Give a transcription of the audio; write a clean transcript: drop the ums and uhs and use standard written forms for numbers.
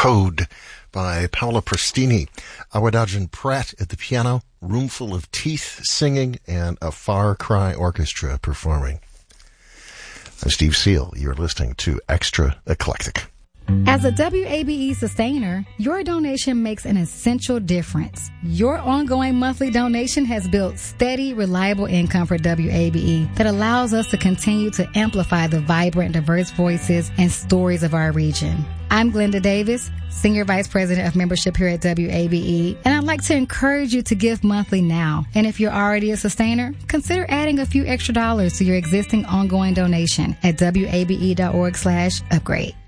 Code by Paola Prestini. Awadagin Pratt at the piano, room full of teeth singing, and a Far Cry orchestra performing. I'm Steve Seal. You're listening to Extra Eclectic. As a WABE sustainer, your donation makes an essential difference. Your ongoing monthly donation has built steady, reliable income for WABE that allows us to continue to amplify the vibrant, diverse voices and stories of our region. I'm Glenda Davis, Senior Vice President of Membership here at WABE, and I'd like to encourage you to give monthly now. And if you're already a sustainer, consider adding a few extra dollars to your existing ongoing donation at WABE.org/upgrade.